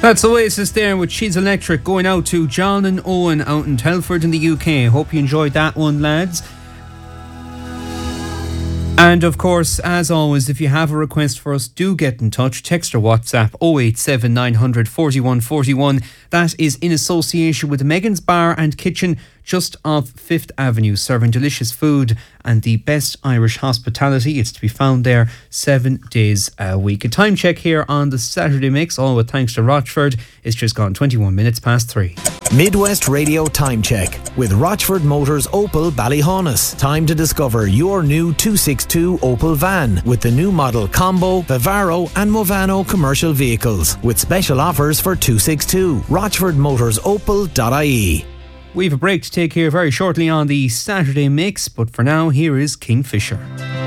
That's Oasis there with She's Electric, going out to John and Owen out in Telford in the UK. Hope you enjoyed that one, lads. And of course, as always, if you have a request for us, do get in touch. Text or WhatsApp 087 900 41 41. That is in association with Megan's Bar and Kitchen just off 5th Avenue, serving delicious food and the best Irish hospitality. It's to be found there 7 days a week. A time check here on the Saturday Mix, all with thanks to Rochford. It's just gone 21 minutes past 3. Midwest Radio Time Check with Rochford Motors Opel Ballyhaunis. Time to discover your new 262 Opel van with the new model Combo, Vivaro and Movano commercial vehicles with special offers for 262. RochfordMotorsOpel.ie. We have a break to take here very shortly on the Saturday Mix, but for now, here is Kingfisher.